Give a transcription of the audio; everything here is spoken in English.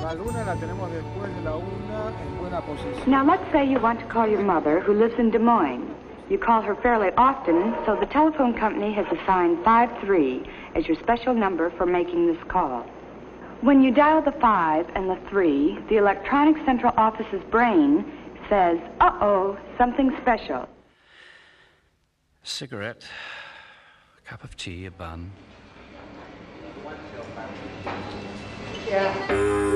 La luna la tenemos después de la una en buena posición. Now, let's say you want to call your mother, who lives in Des Moines. You call her fairly often, so the telephone company has assigned 53 as your special number for making this call. When you dial the 5 and the 3, the electronic central office's brain says, uh-oh, something special. A cigarette, a cup of tea, a bun. Yeah.